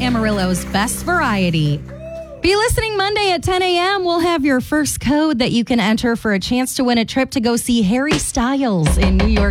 Amarillo's best variety. Be listening Monday at 10 a.m. We'll have your first code that you can enter for a chance to win a trip to go see Harry Styles in New York